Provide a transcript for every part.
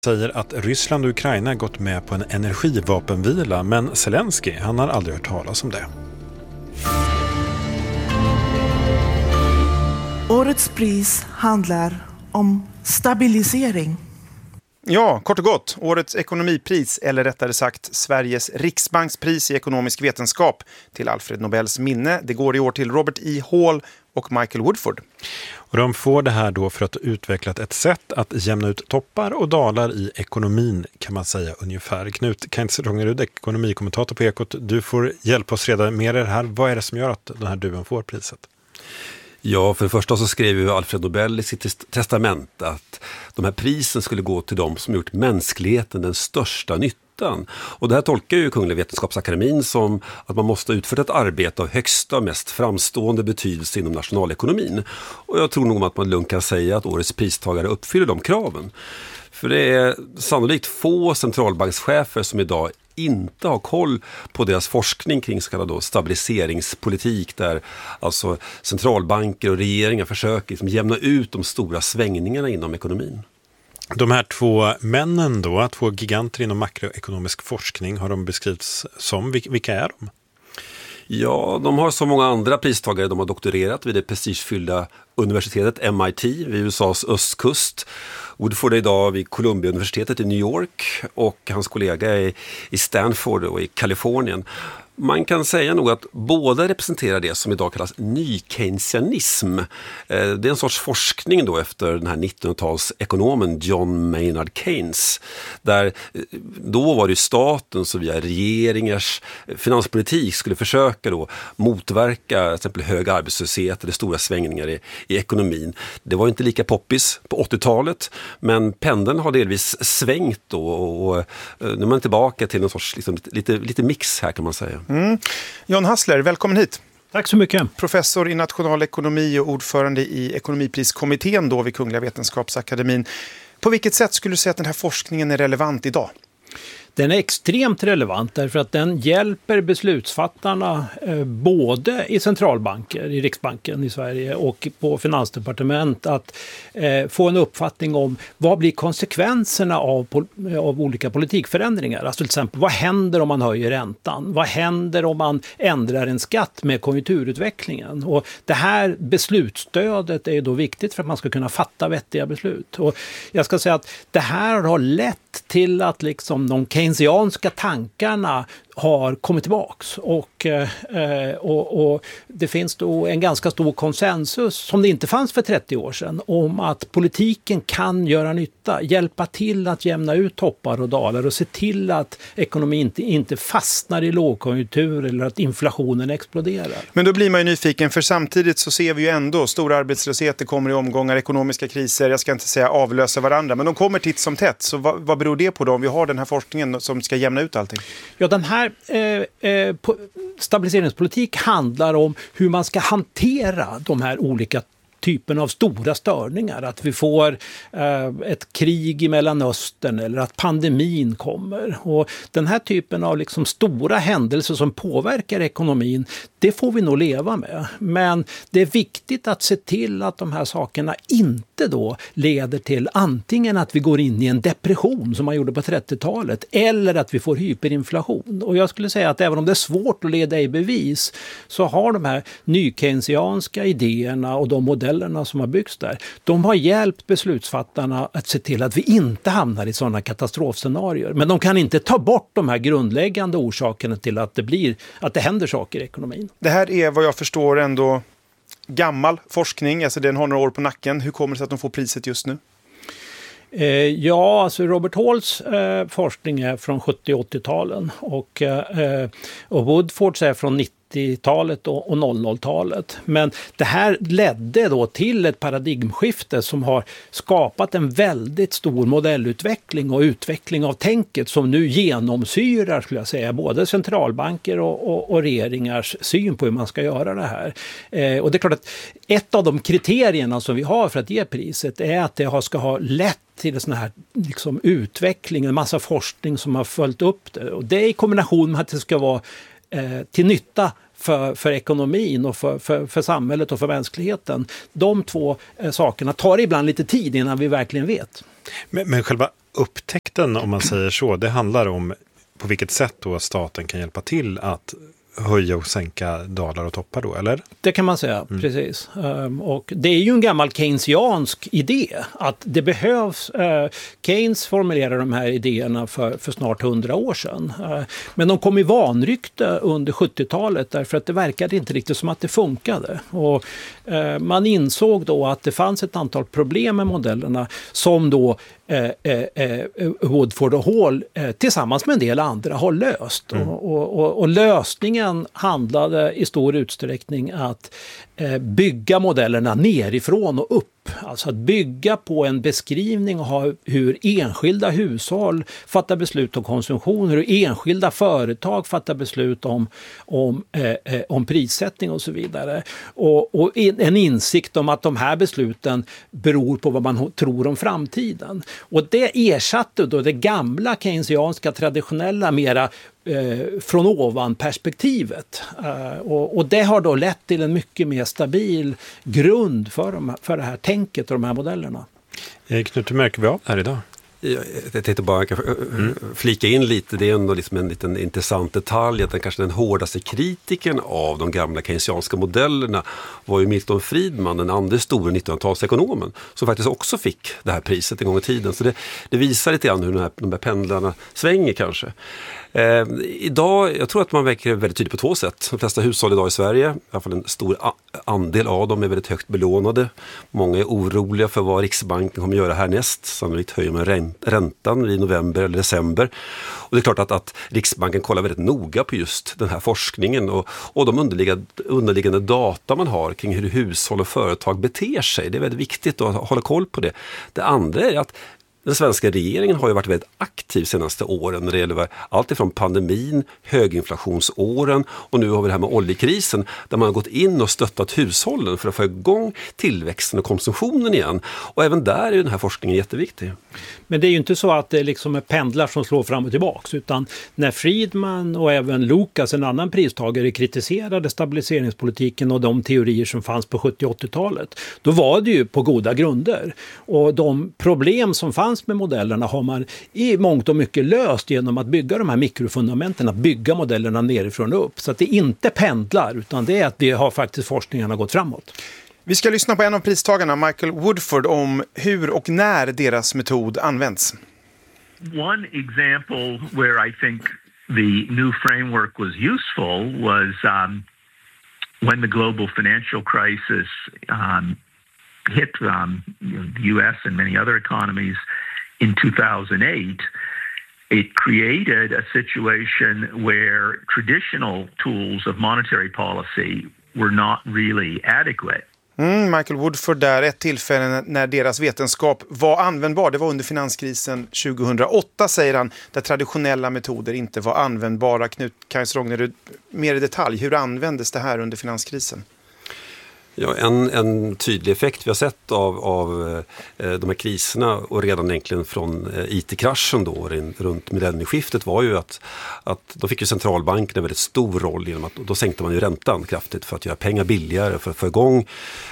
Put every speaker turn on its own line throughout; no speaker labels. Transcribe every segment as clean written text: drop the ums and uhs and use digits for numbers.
Säger att Ryssland och Ukraina gått med på en energivapenvila, men Zelensky, han har aldrig hört talas om det.
Årets pris handlar om stabilisering.
Ja, kort och gott. Årets ekonomipris, eller rättare sagt Sveriges riksbankspris i ekonomisk vetenskap till Alfred Nobels minne. Det går i år till Robert E. Hall och Michael Woodford.
Och de får det här då för att ha utvecklat ett sätt att jämna ut toppar och dalar i ekonomin, kan man säga ungefär. Knut Kentz-Rongerud, ekonomikommentator på Ekot, du får hjälpa oss reda mer i det här. Vad är det som gör att den här duon får priset?
Ja, för det första så skrev ju Alfred Nobel i sitt testament att de här prisen skulle gå till de som gjort mänskligheten den största nyttan. Och det här tolkar ju Kungliga Vetenskapsakademin som att man måste utföra ett arbete av högsta och mest framstående betydelse inom nationalekonomin. Och jag tror nog att man lugnt kan säga att årets pristagare uppfyller de kraven. För det är sannolikt få centralbankschefer som idag inte har koll på deras forskning kring så kallad stabiliseringspolitik, där alltså centralbanker och regeringar försöker liksom jämna ut de stora svängningarna inom ekonomin.
De här två männen då, två giganter inom makroekonomisk forskning, har de beskrivits som. Vilka är de?
Ja, de har så många andra pristagare. De har doktorerat vid det prestigefyllda universitetet MIT vid USAs östkust. Woodford är idag vid Columbia-universitetet i New York och hans kollega är i Stanford och i Kalifornien. Man kan säga nog att båda representerar det som idag kallas ny-keynesianism. Det är en sorts forskning då efter den här 1900-talsekonomen John Maynard Keynes. Där då var det staten som via regeringars finanspolitik skulle försöka då motverka till exempel hög arbetslöshet eller stora svängningar i ekonomin. Det var inte lika poppis på 80-talet, men pendeln har delvis svängt då, och nu är man tillbaka till en sorts liksom, lite mix här, kan man säga.
John Hassler, välkommen hit.
Tack så mycket.
Professor i nationalekonomi och ordförande i ekonomipriskommittén då vid Kungliga Vetenskapsakademin. På vilket sätt skulle du säga att den här forskningen är relevant idag?
Den är extremt relevant därför att den hjälper beslutsfattarna både i centralbanker, i Riksbanken i Sverige och på Finansdepartement att få en uppfattning om vad blir konsekvenserna av olika politikförändringar. Alltså till exempel, vad händer om man höjer räntan? Vad händer om man ändrar en skatt med konjunkturutvecklingen? Och det här beslutsstödet är då viktigt för att man ska kunna fatta vettiga beslut. Och jag ska säga att det här har lett till att liksom de keynesianska tankarna har kommit tillbaks och det finns då en ganska stor konsensus som det inte fanns för 30 år sedan om att politiken kan göra nytta, hjälpa till att jämna ut toppar och dalar och se till att ekonomin inte fastnar i lågkonjunktur eller att inflationen exploderar.
Men då blir man ju nyfiken, för samtidigt så ser vi ju ändå stora arbetslösheter kommer i omgångar, ekonomiska kriser, jag ska inte säga avlösa varandra, men de kommer titt som tätt. Så vad beror det på då om vi har den här forskningen som ska jämna ut allting?
Ja, den här stabiliseringspolitik handlar om hur man ska hantera de här olika typen av stora störningar, att vi får ett krig i Mellanöstern eller att pandemin kommer. Och den här typen av liksom stora händelser som påverkar ekonomin, det får vi nog leva med. Men det är viktigt att se till att de här sakerna inte då leder till antingen att vi går in i en depression som man gjorde på 30-talet eller att vi får hyperinflation. Och jag skulle säga att även om det är svårt att leda i bevis så har de här nykeynesianska idéerna och de modellerna som har byggts där, de har hjälpt beslutsfattarna att se till att vi inte hamnar i sådana katastrofscenarier. Men de kan inte ta bort de här grundläggande orsakerna till att det händer saker i ekonomin.
Det här är vad jag förstår ändå gammal forskning, alltså den har några år på nacken. Hur kommer det sig att de får priset just nu?
Ja, alltså Robert Halls forskning är från 70- och 80-talen och Woodfords är från 90-talet och 00-talet. Men det här ledde då till ett paradigmskifte som har skapat en väldigt stor modellutveckling och utveckling av tänket som nu genomsyrar, skulle jag säga, både centralbanker och regeringars syn på hur man ska göra det här. Och det är klart att ett av de kriterierna som vi har för att ge priset är att det ska ha lett till en sån här liksom utveckling, en massa forskning som har följt upp det. Och det är i kombination med att det ska vara till nytta för ekonomin och för samhället och för mänskligheten. De två sakerna tar ibland lite tid innan vi verkligen vet.
Men själva upptäckten, om man säger så, det handlar om på vilket sätt då staten kan hjälpa till att höja och sänka dalar och toppar då, eller?
Det kan man säga, precis. Och det är ju en gammal keynesiansk idé att det behövs. Keynes formulerade de här idéerna för snart 100 år sedan. Men de kom i vanrykte under 70-talet därför att det verkade inte riktigt som att det funkade. Och man insåg då att det fanns ett antal problem med modellerna som då Woodford och Hall tillsammans med en del andra har löst. Och lösningen handlade i stor utsträckning att bygga modellerna nerifrån och upp. Alltså att bygga på en beskrivning av hur enskilda hushåll fattar beslut om konsumtion, hur enskilda företag fattar beslut om prissättning och så vidare. Och en insikt om att de här besluten beror på vad man tror om framtiden. Och det ersatte då det gamla keynesianska traditionella mera från ovan perspektivet. Och det har då lett till en mycket mer stabil grund för det här tänket och de här modellerna.
Knut, hur märker vi av här idag?
Jag tänkte bara flika in lite, det är ändå liksom en liten intressant detalj att kanske den hårdaste kritiken av de gamla keynesianska modellerna var ju Milton Friedman, den andra stora 1900-talsekonomen, som faktiskt också fick det här priset en gång i tiden. Så det visar lite grann hur de här pendlarna svänger kanske. Idag, jag tror att man verkar väldigt tydligt på två sätt. De flesta hushåll idag i Sverige, i alla fall en stor andel av dem är väldigt högt belånade. Många är oroliga för vad Riksbanken kommer göra härnäst. Sannolikt höjer man räntan i november eller december. Och det är klart att Riksbanken kollar väldigt noga på just den här forskningen och de underliggande data man har kring hur hushåll och företag beter sig. Det är väldigt viktigt att hålla koll på det. Det andra är att den svenska regeringen har ju varit väldigt aktiv senaste åren när det gäller allt ifrån pandemin, höginflationsåren och nu har vi det här med oljekrisen där man har gått in och stöttat hushållen för att få igång tillväxten och konsumtionen igen. Och även där är den här forskningen jätteviktig.
Men det är ju inte så att det liksom är pendlar som slår fram och tillbaks, utan när Friedman och även Lucas, en annan pristagare, kritiserade stabiliseringspolitiken och de teorier som fanns på 70- och 80-talet, då var det ju på goda grunder. Och de problem som fanns med modellerna har man i mångt och mycket löst genom att bygga de här mikrofundamenten, att bygga modellerna nerifrån och upp. Så att det inte pendlar, utan det är att det har faktiskt forskningarna gått framåt.
Vi ska lyssna på en av pristagarna, Michael Woodford, om hur och när deras metod används.
One example where I think the new framework was useful was when the global financial crisis hit the US and many other economies in 2008. It created a situation where traditional tools of monetary policy were not really adequate.
Michael Woodford där, ett tillfälle när deras vetenskap var användbar. Det var under finanskrisen 2008, säger han, där traditionella metoder inte var användbara. Knut Kajs-Rognerud, mer i detalj, hur användes det här under finanskrisen?
Ja, en tydlig effekt vi har sett av de här kriserna och redan egentligen från IT-kraschen då runt millennieskiftet var ju att då fick ju centralbanken en väldigt stor roll genom att då sänkte man ju räntan kraftigt för att göra pengar billigare, för att få igång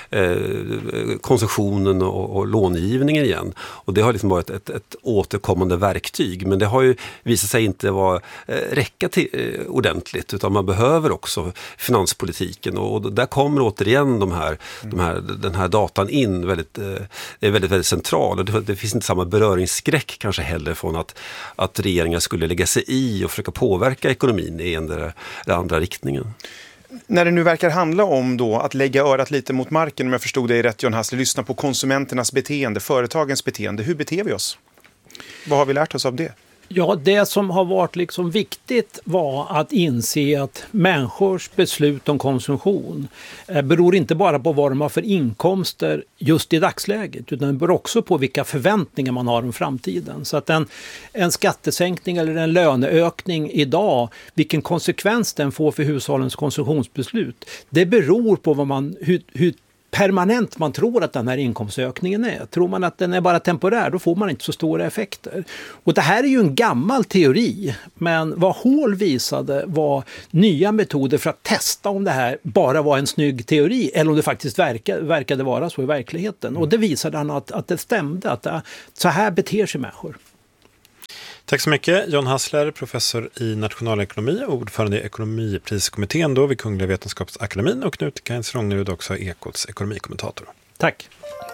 konsumtionen och långivningen igen. Och det har liksom varit ett återkommande verktyg, men det har ju visat sig inte räcka till ordentligt, utan man behöver också finanspolitiken och där kommer återigen den här datan in är väldigt central, och det finns inte samma beröringsskräck kanske heller från att regeringen skulle lägga sig i och försöka påverka ekonomin i en eller andra riktningen.
När det nu verkar handla om då att lägga örat lite mot marken, om jag förstod dig rätt, John Hassler, lyssna på konsumenternas beteende, företagens beteende, hur beter vi oss? Vad har vi lärt oss av det?
Ja, det som har varit liksom viktigt var att inse att människors beslut om konsumtion beror inte bara på vad de har för inkomster just i dagsläget, utan det beror också på vilka förväntningar man har om framtiden. Så att en skattesänkning eller en löneökning idag, vilken konsekvens den får för hushållens konsumtionsbeslut, det beror på hur permanent man tror att den här inkomstökningen är. Tror man att den är bara temporär, då får man inte så stora effekter. Och det här är ju en gammal teori, men vad Hall visade var nya metoder för att testa om det här bara var en snygg teori eller om det faktiskt verkade vara så i verkligheten. Och det visade han att det stämde, att så här beter sig människor.
Tack så mycket. John Hassler, professor i nationalekonomi och ordförande i ekonomipriskommittén då vid Kungliga Vetenskapsakademin, och Knut Kainz-Rongerud, också Ekots ekonomikommentator.
Tack.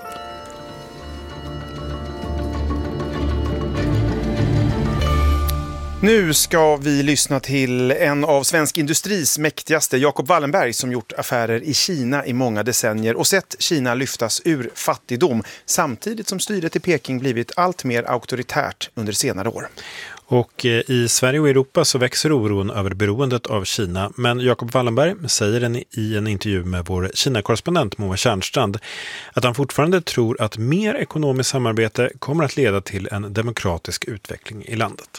Nu ska vi lyssna till en av svensk industris mäktigaste, Jacob Wallenberg, som gjort affärer i Kina i många decennier och sett Kina lyftas ur fattigdom, samtidigt som styret i Peking blivit allt mer auktoritärt under senare år. Och i Sverige och Europa så växer oron över beroendet av Kina. Men Jacob Wallenberg säger i en intervju med vår Kina-korrespondent Moa Tjärnstrand att han fortfarande tror att mer ekonomiskt samarbete kommer att leda till en demokratisk utveckling i landet.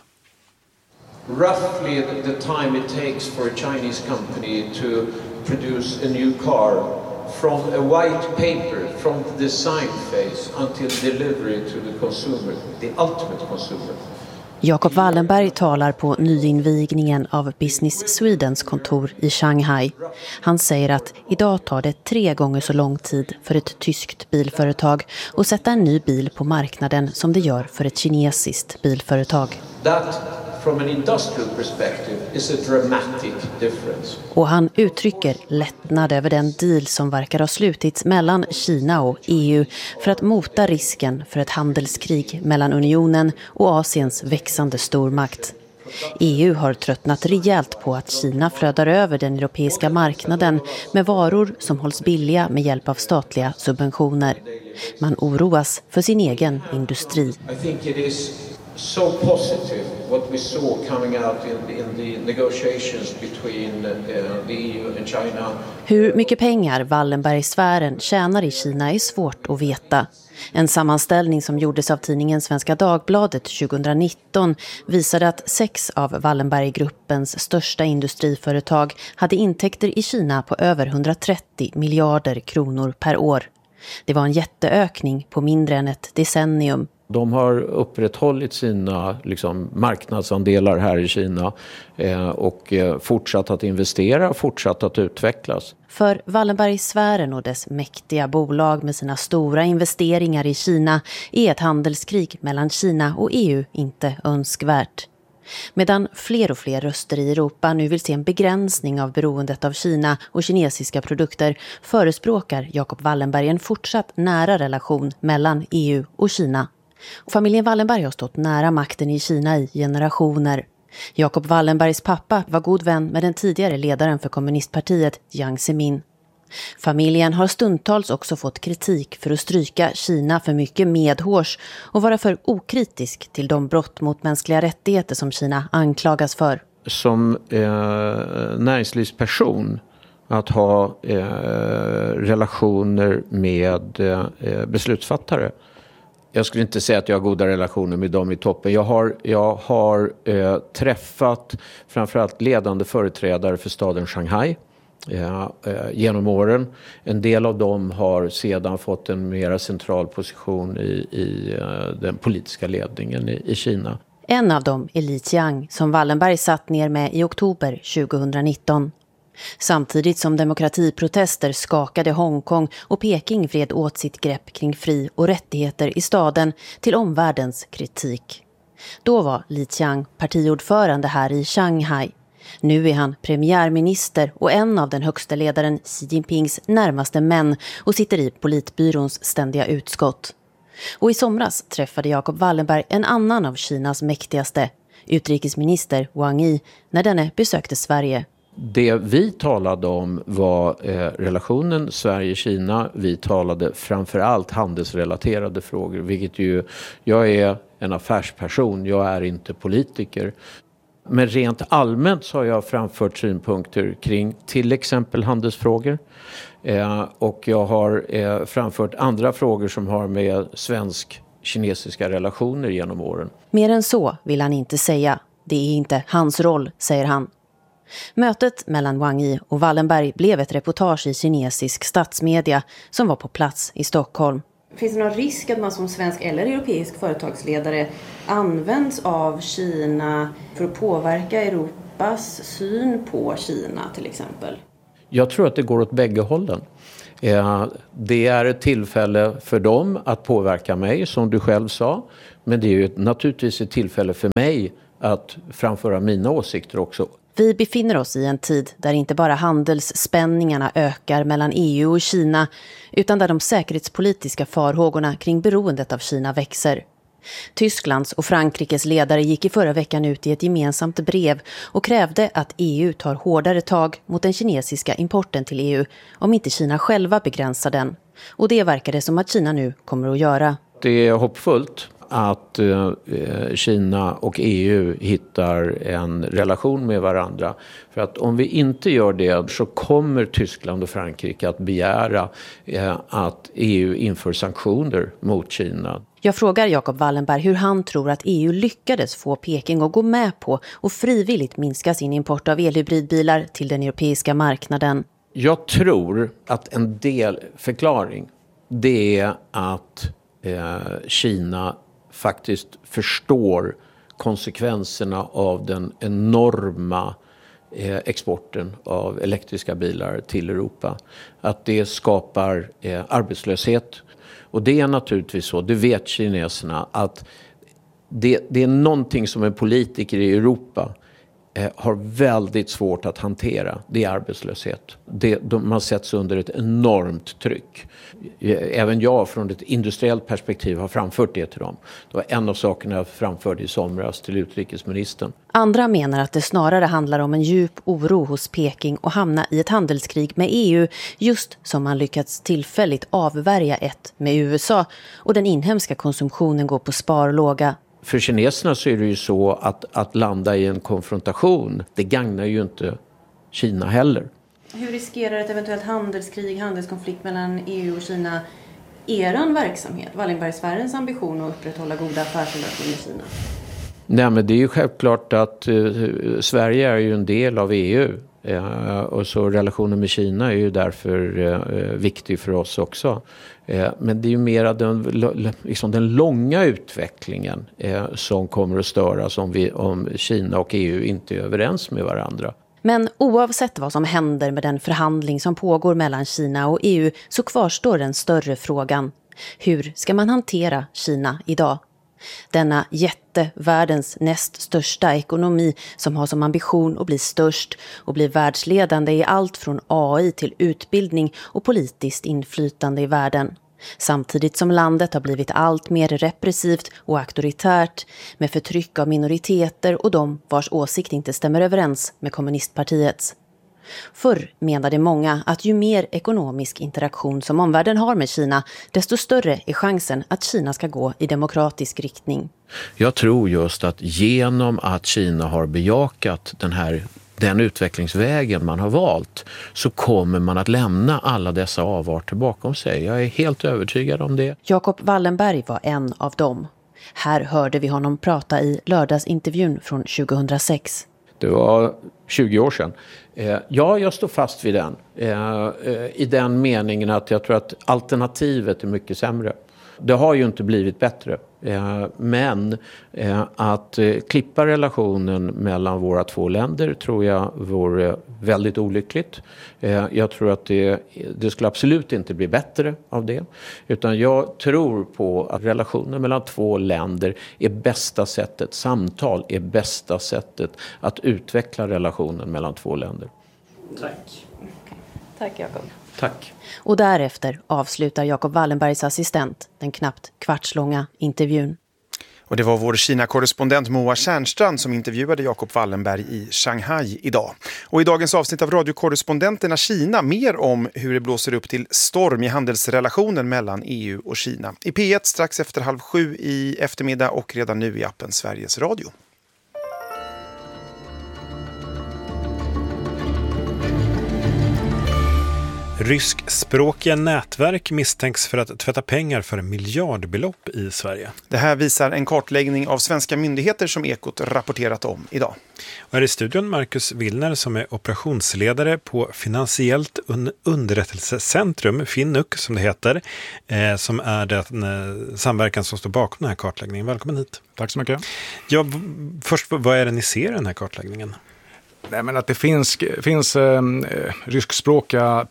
Roughly the time it takes for a Chinese company to produce a new car from a white paper, from the design phase until delivery to the consumer, the ultimate consumer.
Jacob Wallenberg talar på nyinvigningen av Business Swedens kontor i Shanghai. Han säger att idag tar det 3 gånger så lång tid för ett tyskt bilföretag att sätta en ny bil på marknaden som det gör för ett kinesiskt bilföretag.
That, from an industrial perspective, is a dramatic difference.
Och han uttrycker lättnad över den deal som verkar ha slutits mellan Kina och EU för att mota risken för ett handelskrig mellan unionen och Asiens växande stormakt. EU har tröttnat rejält på att Kina flödar över den europeiska marknaden med varor som hålls billiga med hjälp av statliga subventioner. Man oroas för sin egen industri.
I think it is so positive what we saw coming out in the negotiations between the EU and China.
Hur mycket pengar Wallenbergsfären tjänar i Kina är svårt att veta. En sammanställning som gjordes av tidningen Svenska Dagbladet 2019 visade att 6 av Wallenberggruppens största industriföretag hade intäkter i Kina på över 130 miljarder kronor per år. Det var en jätteökning på mindre än ett decennium.
De har upprätthållit sina marknadsandelar här i Kina och fortsatt att investera och fortsatt att utvecklas.
För Wallenbergsfären och dess mäktiga bolag med sina stora investeringar i Kina är ett handelskrig mellan Kina och EU inte önskvärt. Medan fler och fler röster i Europa nu vill se en begränsning av beroendet av Kina och kinesiska produkter förespråkar Jacob Wallenberg en fortsatt nära relation mellan EU och Kina. Och familjen Wallenberg har stått nära makten i Kina i generationer. Jacob Wallenbergs pappa var god vän med den tidigare ledaren för kommunistpartiet, Jiang Zemin. Familjen har stundtals också fått kritik för att stryka Kina för mycket medhårs och vara för okritisk till de brott mot mänskliga rättigheter som Kina anklagas för.
Som näringslivsperson att ha relationer med beslutsfattare. Jag skulle inte säga att jag har goda relationer med dem i toppen. Jag har träffat framförallt ledande företrädare för staden Shanghai genom åren. En del av dem har sedan fått en mer central position i den politiska ledningen i Kina.
En av dem är Li Qiang som Wallenberg satt ner med i oktober 2019. Samtidigt som demokratiprotester skakade Hongkong och Peking vred åt sitt grepp kring fri- och rättigheter i staden till omvärldens kritik. Då var Li Qiang partiordförande här i Shanghai. Nu är han premiärminister och en av den högsta ledaren Xi Jinpings närmaste män och sitter i politbyråns ständiga utskott. Och i somras träffade Jacob Wallenberg en annan av Kinas mäktigaste, utrikesminister Wang Yi, när denne besökte Sverige.
Det vi talade om var relationen Sverige-Kina. Vi talade framförallt handelsrelaterade frågor, vilket ju, jag är en affärsperson, jag är inte politiker. Men rent allmänt så har jag framfört synpunkter kring till exempel handelsfrågor. Och jag har framfört andra frågor som har med svensk-kinesiska relationer genom åren.
Mer än så vill han inte säga. Det är inte hans roll, säger han. Mötet mellan Wang Yi och Wallenberg blev ett reportage i kinesisk statsmedia som var på plats i Stockholm.
Finns det någon risk att man som svensk eller europeisk företagsledare används av Kina för att påverka Europas syn på Kina till exempel?
Jag tror att det går åt bägge hållen. Det är ett tillfälle för dem att påverka mig, som du själv sa. Men det är ju naturligtvis ett tillfälle för mig att framföra mina åsikter också.
Vi befinner oss i en tid där inte bara handelsspänningarna ökar mellan EU och Kina, utan där de säkerhetspolitiska farhågorna kring beroendet av Kina växer. Tysklands och Frankrikes ledare gick i förra veckan ut i ett gemensamt brev och krävde att EU tar hårdare tag mot den kinesiska importen till EU om inte Kina själva begränsar den. Och det verkar det som att Kina nu kommer att göra.
Det är hoppfullt att Kina och EU hittar en relation med varandra. För att om vi inte gör det så kommer Tyskland och Frankrike att begära att EU inför sanktioner mot Kina.
Jag frågar Jacob Wallenberg hur han tror att EU lyckades få Peking att gå med på och frivilligt minska sin import av elhybridbilar till den europeiska marknaden.
Jag tror att en del förklaring det är att Kina faktiskt förstår konsekvenserna av den enorma exporten av elektriska bilar till Europa. Att det skapar arbetslöshet. Och det är naturligtvis så, det vet kineserna, att det är någonting som en politiker i Europa har väldigt svårt att hantera. Det är arbetslöshet. Man sätts under ett enormt tryck. Även jag från ett industriellt perspektiv har framfört det till dem. Det var en av sakerna jag framförde i somras till utrikesministern.
Andra menar att det snarare handlar om en djup oro hos Peking och hamna i ett handelskrig med EU, just som man lyckats tillfälligt avvärja ett med USA, och den inhemska konsumtionen går på sparlåga.
För kineserna så är det ju så att landa i en konfrontation, det gagnar ju inte Kina heller.
Hur riskerar ett eventuellt handelskonflikt mellan EU och Kina eran verksamhet, Wallenbergsfärens ambition att upprätthålla goda affärsrelationer med Kina?
Nej, men det är ju självklart att Sverige är ju en del av EU. Och så relationen med Kina är ju därför viktig för oss också. Men det är ju mera den långa utvecklingen som kommer att störas om Kina och EU inte är överens med varandra.
Men oavsett vad som händer med den förhandling som pågår mellan Kina och EU så kvarstår den större frågan. Hur ska man hantera Kina idag? Denna världens näst största ekonomi som har som ambition att bli störst och bli världsledande i allt från AI till utbildning och politiskt inflytande i världen. Samtidigt som landet har blivit allt mer repressivt och auktoritärt med förtryck av minoriteter och de vars åsikt inte stämmer överens med kommunistpartiets. Förr menade många att ju mer ekonomisk interaktion som omvärlden har med Kina, desto större är chansen att Kina ska gå i demokratisk riktning.
Jag tror just att genom att Kina har bejakat den utvecklingsvägen man har valt så kommer man att lämna alla dessa avarter bakom sig. Jag är helt övertygad om det.
Jacob Wallenberg var en av dem. Här hörde vi honom prata i lördagsintervjun från 2006.
Det var 20 år sedan. Ja, jag står fast vid den. I den meningen att jag tror att alternativet är mycket sämre. Det har ju inte blivit bättre. Men att klippa relationen mellan våra två länder tror jag vore väldigt olyckligt. Jag tror att det skulle absolut inte bli bättre av det. Utan jag tror på att relationen mellan två länder är bästa sättet. Samtal är bästa sättet att utveckla relationen mellan två länder.
Tack. Tack Jacob.
Tack.
Och därefter avslutar Jacob Wallenbergs assistent den knappt kvartslånga intervjun.
Och det var vår Kina-korrespondent Moa Tjärnstrand som intervjuade Jacob Wallenberg i Shanghai idag. Och i dagens avsnitt av radiokorrespondenterna Kina mer om hur det blåser upp till storm i handelsrelationen mellan EU och Kina. I P1 strax efter 6:30 i eftermiddag och redan nu i appen Sveriges Radio.
Ryskspråkiga nätverk misstänks för att tvätta pengar för miljardbelopp i Sverige.
Det här visar en kartläggning av svenska myndigheter som Ekot rapporterat om idag.
Och här i studion Marcus Willner som är operationsledare på Finansiellt underrättelsecentrum, FINUC som det heter, som är den samverkan som står bakom den här kartläggningen. Välkommen hit.
Tack så mycket.
Ja, först, vad är det ni ser i den här kartläggningen?
Nej, men att det finns ryskspråkiga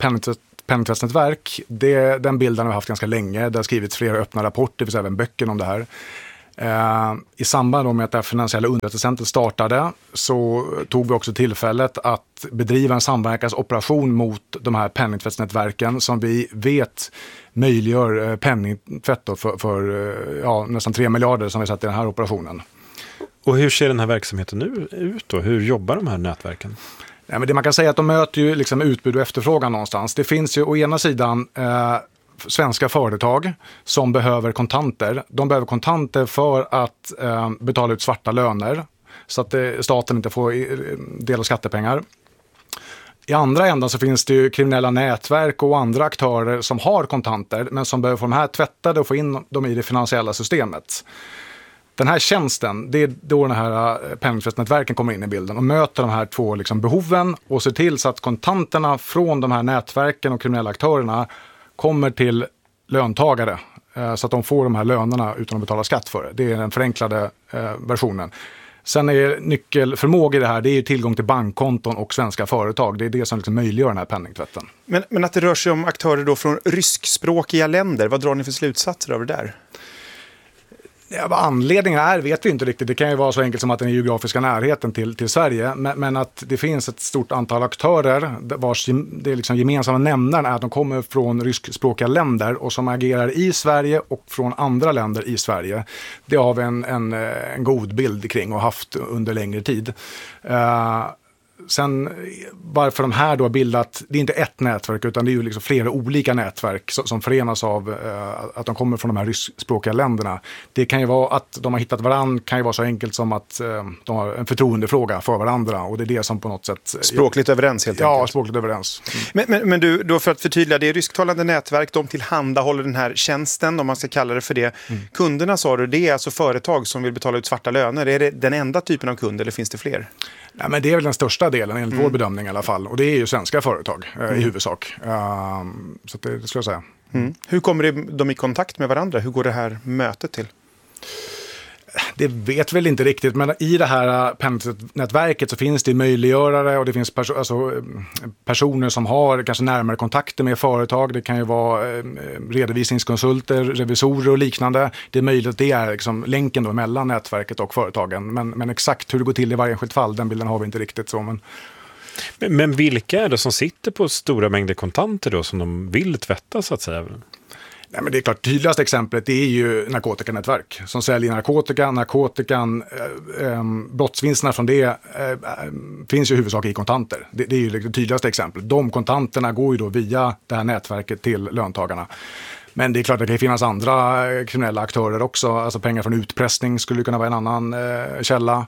penningtvättsnätverk, den bilden har vi haft ganska länge. Det har skrivits flera öppna rapporter, det finns även böcker om det här. I samband med att det här finansiella underrättelsecentret startade så tog vi också tillfället att bedriva en samverkansoperation mot de här penningtvättsnätverken som vi vet möjliggör penningtvätt för nästan 3 miljarder som vi satt i den här operationen.
Och hur ser den här verksamheten nu ut då? Hur jobbar de här nätverken?
Ja, men det man kan säga är att de möter ju liksom utbud och efterfrågan någonstans. Det finns ju å ena sidan svenska företag som behöver kontanter. De behöver kontanter för att betala ut svarta löner så att staten inte får del av skattepengar. I andra änden så finns det ju kriminella nätverk och andra aktörer som har kontanter men som behöver få de här tvättade och få in dem i det finansiella systemet. Den här tjänsten, det är då den här penningtvättsnätverken kommer in i bilden och möter de här två liksom behoven och ser till så att kontanterna från de här nätverken och kriminella aktörerna kommer till löntagare så att de får de här lönerna utan att betala skatt för det. Det är den förenklade versionen. Sen är nyckelförmåga i det här, det är tillgång till bankkonton och svenska företag. Det är det som liksom möjliggör den här penningtvätten.
Men att det rör sig om aktörer då från ryskspråkiga länder, vad drar ni för slutsatser av det där?
Ja, vad anledningen är vet vi inte riktigt. Det kan ju vara så enkelt som att den geografiska närheten till Sverige. Men att det finns ett stort antal aktörer vars det liksom gemensamma nämnaren är att de kommer från ryskspråkiga länder och som agerar i Sverige och från andra länder i Sverige. Det har vi en god bild kring och haft under längre tid. Sen varför de här då har bildat, det är inte ett nätverk utan det är ju liksom flera olika nätverk som förenas av att de kommer från de här ryskspråkiga länderna. Det kan ju vara att de har hittat varandra, kan ju vara så enkelt som att de har en förtroendefråga för varandra och det är det som på något sätt...
Språkligt överens helt enkelt.
Ja, språkligt överens.
Men du, då för att förtydliga, det är rysktalande nätverk, de tillhandahåller den här tjänsten, om man ska kalla det för det. Kunderna sa du, det är alltså företag som vill betala ut svarta löner. Är det den enda typen av kund eller finns det fler?
Ja, men det är väl den största delen enligt vår bedömning i alla fall. Och det är ju svenska företag i huvudsak. Så det skulle jag säga.
Hur kommer de i kontakt med varandra? Hur går det här mötet till?
Det vet väl inte riktigt, men i det här penningtvättnätverket så finns det möjliggörare och det finns personer som har kanske närmare kontakter med företag. Det kan ju vara redovisningskonsulter, revisorer och liknande. Det är möjligt att det är liksom länken då mellan nätverket och företagen. Men exakt hur det går till i varje enskilt fall, den bilden har vi inte riktigt så.
Men vilka är det som sitter på stora mängder kontanter då som de vill tvätta så att säga?
Nej, men det är klart, tydligaste exemplet är ju narkotikanätverk som säljer narkotikan, brottsvinsterna från det finns ju i huvudsak i kontanter. Det är ju det tydligaste exemplet. De kontanterna går ju då via det här nätverket till löntagarna. Men det är klart att det kan finnas andra kriminella aktörer också. Alltså pengar från utpressning skulle kunna vara en annan källa.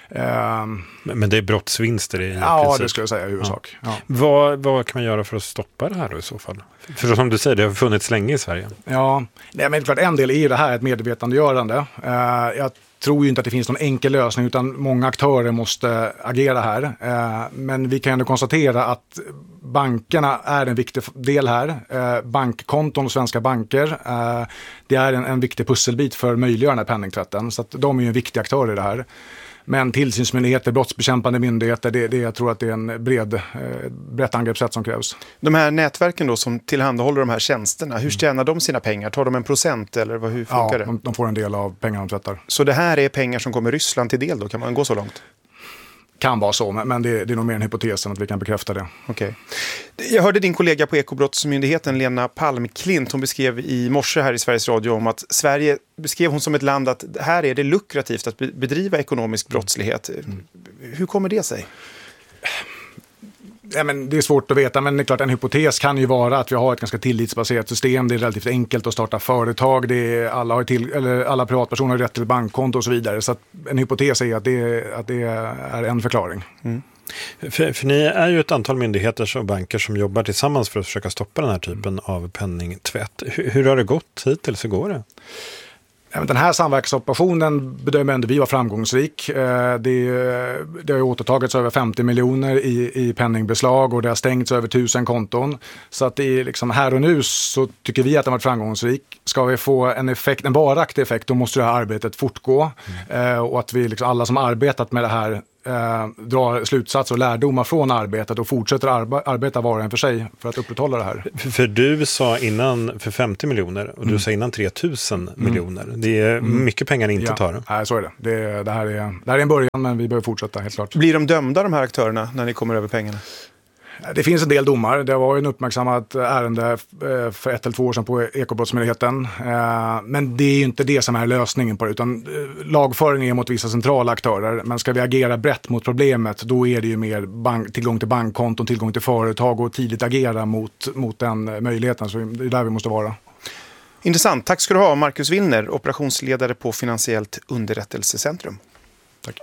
Men det är brottsvinster i
Ja,
princip.
det skulle jag säga i huvudsak. Ja.
Vad kan man göra för att stoppa det här då i så fall? För som du säger, det har funnits länge i Sverige.
Ja, men det är klart en del är det här ett medvetandegörande. Jag tror ju inte att det finns någon enkel lösning utan många aktörer måste agera här. Men vi kan ändå konstatera att bankerna är en viktig del här. Bankkonton och svenska banker, det är en viktig pusselbit för att möjliggöra den här penningtvätten. Så att de är ju en viktig aktör i det här. Men tillsynsmyndigheter, brottsbekämpande myndigheter, jag tror att det är en brett angreppssätt som krävs.
De här nätverken då som tillhandahåller de här tjänsterna, hur tjänar de sina pengar? Tar de 1% eller hur funkar det?
Ja, de får en del av pengarna de tvättar.
Så det här är pengar som kommer Ryssland till del då? Kan man gå så långt?
Kan vara så, men det är nog mer en hypotes än att vi kan bekräfta det.
Okej. Jag hörde din kollega på Ekobrottsmyndigheten, Lena Palmklint, hon beskrev i morse här i Sveriges Radio om att Sverige beskrev hon som ett land att här är det lukrativt att bedriva ekonomisk brottslighet. Hur kommer det sig?
Ja, men det är svårt att veta, men det är klart en hypotes kan ju vara att vi har ett ganska tillitsbaserat system. Det är relativt enkelt att starta företag. Alla privatpersoner har rätt till bankkonto och så vidare. Så att en hypotes är att det är en förklaring.
För ni är ju ett antal myndigheter och banker som jobbar tillsammans för att försöka stoppa den här typen av penningtvätt. Hur har det gått hittills? Hur går det?
Den här samverkansoperationen bedömer ändå vi var framgångsrik. Det har ju återtagits över 50 miljoner i penningbeslag och det har stängts över 1000 konton. Så att det är liksom här och nu så tycker vi att den varit framgångsrik. Ska vi få en varaktig effekt, då måste det här arbetet fortgå. Och att vi liksom, alla som arbetat med det här drar slutsatser och lärdomar från arbetet och fortsätter arbeta var och en för sig för att upprätthålla det här.
För du sa innan för 50 miljoner och du sa innan 3000 miljoner. Det är mycket pengar ni inte tar.
Nej, så är det. Det här är en början, men vi behöver fortsätta, helt klart.
Blir de dömda, de här aktörerna, när ni kommer över pengarna?
Det finns en del domar. Det var en uppmärksammat ärende för 1 eller 2 år sedan på Ekobrottsmyndigheten. Men det är ju inte det som är lösningen på det, utan lagföring är mot vissa centrala aktörer. Men ska vi agera brett mot problemet, då är det ju mer tillgång till bankkonton, tillgång till företag och tidigt agera mot den möjligheten. Så det är där vi måste vara.
Intressant. Tack ska du ha, Marcus Willner, operationsledare på Finansiellt underrättelsecentrum.
Tack.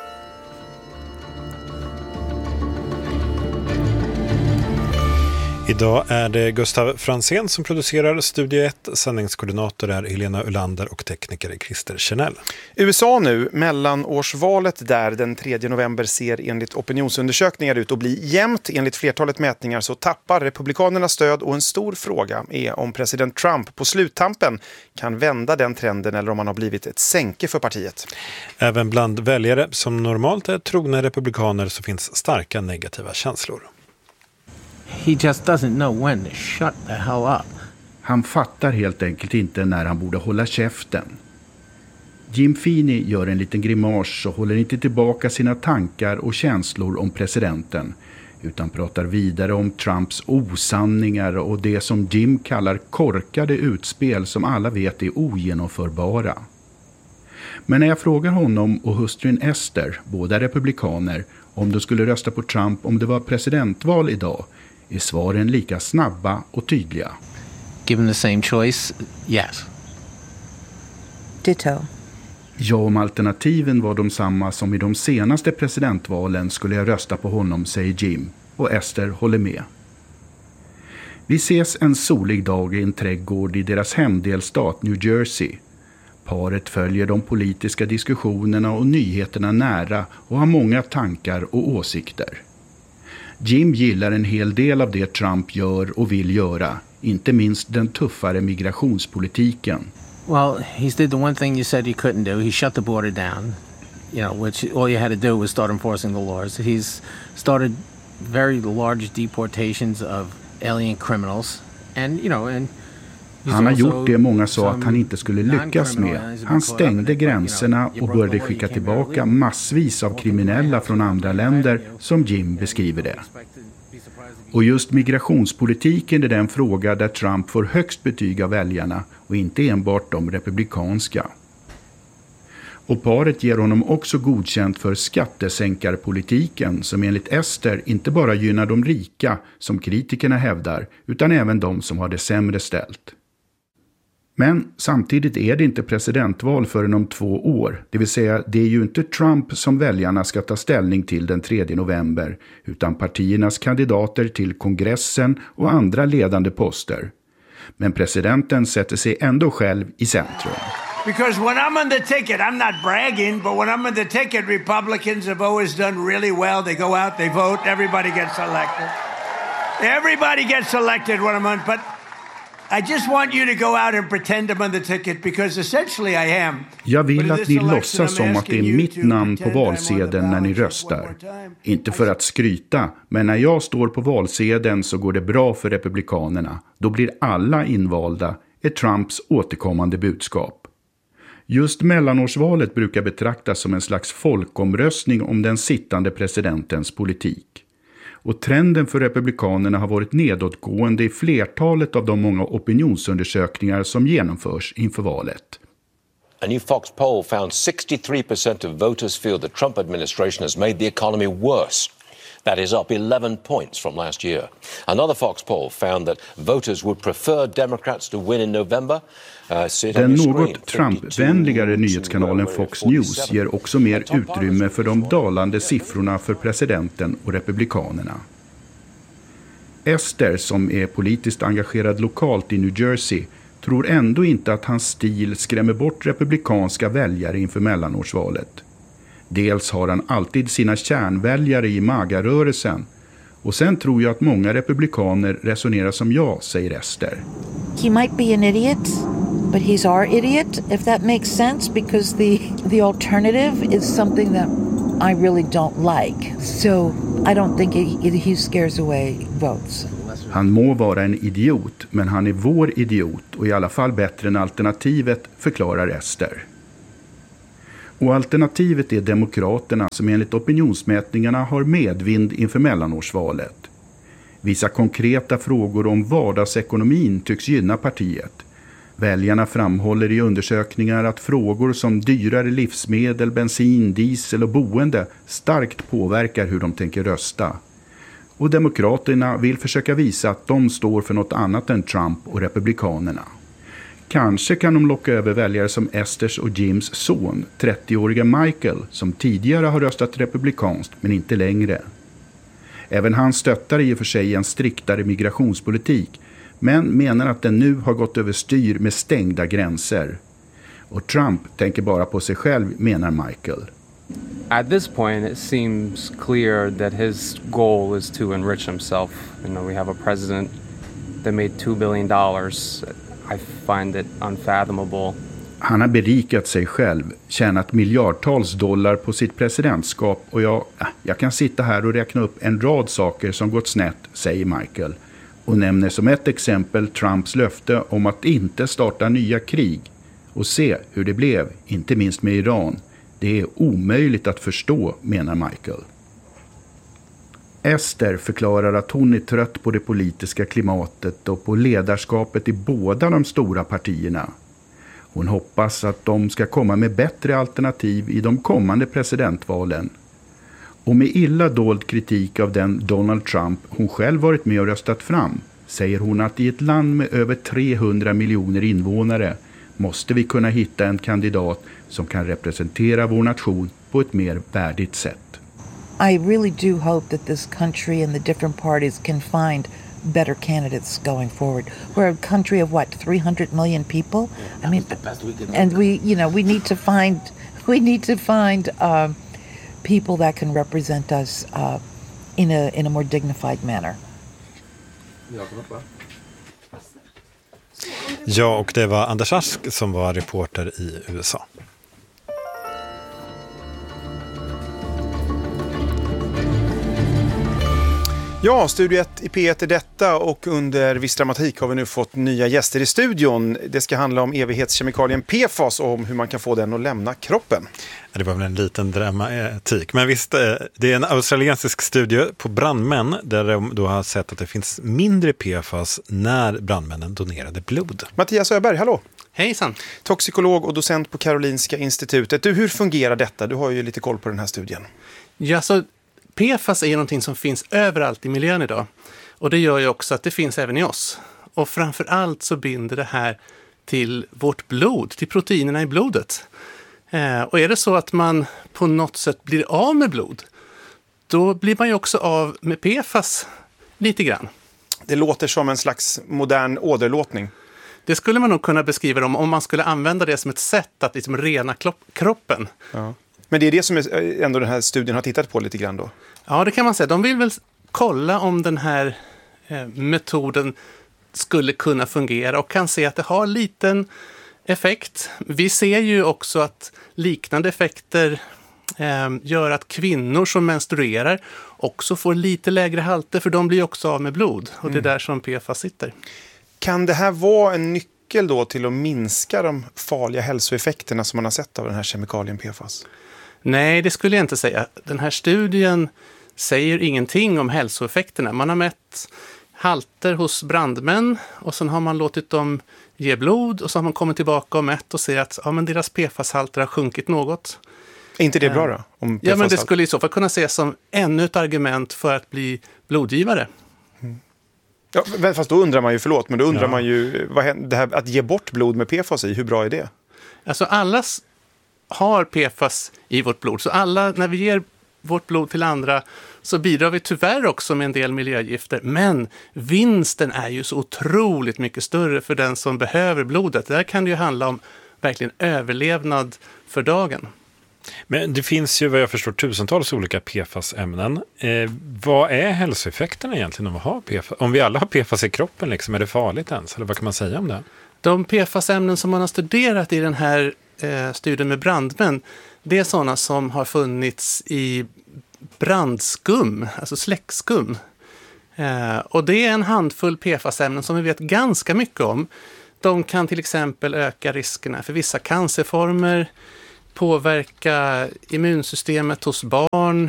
Idag är det Gustav Fransén som producerar Studio 1. Sändningskoordinator är Helena Ullander och tekniker Christer Kjernell.
USA nu, mellanårsvalet där den 3 november ser enligt opinionsundersökningar ut att bli jämnt. Enligt flertalet mätningar så tappar republikanernas stöd och en stor fråga är om president Trump på sluttampen kan vända den trenden eller om han har blivit ett sänke för partiet.
Även bland väljare som normalt är trogna republikaner så finns starka negativa känslor.
He just doesn't know when to shut the hell up.
Han fattar helt enkelt inte när han borde hålla käften. Jim Feeney gör en liten grimas och håller inte tillbaka sina tankar och känslor om presidenten, utan pratar vidare om Trumps osanningar och det som Jim kallar korkade utspel som alla vet är ogenomförbara. Men när jag frågar honom och hustrun Esther, båda republikaner, om de skulle rösta på Trump om det var presidentval idag, är svaren lika snabba och tydliga.
Given the same choice, yes.
Ditto.
Ja, om alternativen var de samma som i de senaste presidentvalen skulle jag rösta på honom, säger Jim, och Esther håller med. Vi ses en solig dag i en trädgård i deras hemdelstat New Jersey. Paret följer de politiska diskussionerna och nyheterna nära och har många tankar och åsikter. Jim gillar en hel del av det Trump gör och vill göra, inte minst den tuffare migrationspolitiken.
Well, he did the one thing you said he couldn't do. He shut the border down, which all you had to do was start enforcing the laws. He's started very large deportations of alien criminals, and
han har gjort det många sa att han inte skulle lyckas med. Han stängde gränserna och började skicka tillbaka massvis av kriminella från andra länder, som Jim beskriver det. Och just migrationspolitiken är den fråga där Trump får högst betyg av väljarna och inte enbart de republikanska. Och paret ger honom också godkänt för skattesänkarpolitiken som enligt Esther inte bara gynnar de rika som kritikerna hävdar utan även de som har det sämre ställt. Men samtidigt är det inte presidentval förrän om 2 år, det vill säga det är ju inte Trump som väljarna ska ta ställning till den 3 november utan partiernas kandidater till kongressen och andra ledande poster. Men presidenten sätter sig ändå själv i centrum.
Because when I'm on the ticket, I'm not bragging, but when I'm on the ticket, Republicans have always done really well. They go out, they vote, everybody gets elected. Everybody gets elected when I'm on, but I just want you to go out and pretend I'm on the ticket because essentially I am.
Jag vill att ni låtsas som att det är mitt namn på valsedeln när ni röstar. Inte för att skryta, men när jag står på valsedeln så går det bra för republikanerna. Då blir alla invalda, är Trumps återkommande budskap. Just mellanårsvalet brukar betraktas som en slags folkomröstning om den sittande presidentens politik. Och trenden för republikanerna har varit nedåtgående i flertalet av de många opinionsundersökningar som genomförs inför valet.
A new Fox poll found 63% of voters feel the Trump administration has made the economy worse. That is up 11 points from last year. Another Fox poll found that voters would prefer Democrats to win in November.
Den något Trump-vänligare nyhetskanalen Fox News ger också mer utrymme för de dalande siffrorna för presidenten och republikanerna. Esther, som är politiskt engagerad lokalt i New Jersey, tror ändå inte att hans stil skrämmer bort republikanska väljare inför mellanårsvalet. Dels har han alltid sina kärnväljare i MAGA-rörelsen. Och sen tror jag att många republikaner resonerar som jag, säger Esther.
He might be an idiot, but he's our idiot, if that makes sense, because the alternative is something that I really don't like. So I don't think he scares away votes.
Han må vara en idiot, men han är vår idiot och i alla fall bättre än alternativet, förklarar Ester. Och alternativet är Demokraterna som enligt opinionsmätningarna har medvind inför mellanårsvalet. Vissa konkreta frågor om vardagsekonomin tycks gynna partiet. Väljarna framhåller i undersökningar att frågor som dyrare livsmedel, bensin, diesel och boende starkt påverkar hur de tänker rösta. Och Demokraterna vill försöka visa att de står för något annat än Trump och Republikanerna. Kanske kan de locka över väljare som Esters och Jims son, 30-åriga Michael, som tidigare har röstat republikanskt men inte längre. Även han stöttar i och för sig en striktare migrationspolitik, men menar att den nu har gått över styr med stängda gränser. Och Trump tänker bara på sig själv, menar Michael.
At this point, it seems clear that his goal is to enrich himself. You know, we have a president that made $2 billion. I find it unfathomable.
Han har berikat sig själv, tjänat miljardtals dollar på sitt presidentskap och jag kan sitta här och räkna upp en rad saker som gått snett, säger Michael. Och nämner som ett exempel Trumps löfte om att inte starta nya krig. Och se hur det blev, inte minst med Iran. Det är omöjligt att förstå, menar Michael. Ester förklarar att hon är trött på det politiska klimatet och på ledarskapet i båda de stora partierna. Hon hoppas att de ska komma med bättre alternativ i de kommande presidentvalen. Och med illa dold kritik av den Donald Trump hon själv varit med och röstat fram, säger hon att i ett land med över 300 miljoner invånare måste vi kunna hitta en kandidat som kan representera vår nation på ett mer värdigt sätt.
I really do hope that this country and the different parties can find better candidates going forward. We're a country of 300 million people. I mean, and we need to find people that can represent us in a more dignified manner.
Ja, och det var Anders Ask som var reporter i USA.
Ja, Studio 1 i P1 är detta och under Viss Dramatik har vi nu fått nya gäster i studion. Det ska handla om evighetskemikalien PFAS och om hur man kan få den att lämna kroppen.
Det var väl en liten dramatik. Men visst, det är en australiensisk studie på brandmän där de då har sett att det finns mindre PFAS när brandmännen donerade blod.
Mattias Öberg, hallå!
Hejsan!
Toxikolog och docent på Karolinska institutet. Du, hur fungerar detta? Du har ju lite koll på den här studien.
Ja, så PFAS är ju någonting som finns överallt i miljön idag. Och det gör ju också att det finns även i oss. Och framförallt så binder det här till vårt blod, till proteinerna i blodet. Och är det så att man på något sätt blir av med blod, då blir man ju också av med PFAS lite grann.
Det låter som en slags modern åderlåtning.
Det skulle man nog kunna beskriva det om man skulle använda det som ett sätt att liksom rena kroppen.
Ja. Men det är det som ändå den här studien har tittat på lite grann då?
Ja, det kan man säga. De vill väl kolla om den här metoden skulle kunna fungera och kan se att det har liten effekt. Vi ser ju också att liknande effekter gör att kvinnor som menstruerar också får lite lägre halter, för de blir också av med blod. Och det är där som PFAS sitter.
Kan det här vara en nyckel då till att minska de farliga hälsoeffekterna som man har sett av den här kemikalien PFAS?
Nej, det skulle jag inte säga. Den här studien säger ingenting om hälsoeffekterna. Man har mätt halter hos brandmän och sen har man låtit dem ge blod och så har man kommit tillbaka och mätt och ser att men deras PFAS-halter har sjunkit något.
Är inte det bra då? Om
ja, men det skulle i så fall kunna ses som ännu ett argument för att bli blodgivare.
Mm. Ja, fast då undrar man ju, då undrar man ju, det här, att ge bort blod med PFAS i, hur bra är det?
Alltså alla har PFAS i vårt blod, så alla, när vi ger vårt blod till andra så bidrar vi tyvärr också med en del miljögifter. Men vinsten är ju så otroligt mycket större för den som behöver blodet. Där kan det ju handla om verkligen överlevnad för dagen.
Men det finns ju, vad jag förstår, tusentals olika PFAS-ämnen. Vad är hälsoeffekterna egentligen om vi har PFAS? Om vi alla har PFAS i kroppen, liksom, är det farligt ens? Eller vad kan man säga om det?
De PFAS-ämnen som man har studerat i den här studien med brandmän, det är sådana som har funnits i brandskum, alltså släckskum. Och det är en handfull PFAS-ämnen som vi vet ganska mycket om. De kan till exempel öka riskerna för vissa cancerformer, påverka immunsystemet hos barn,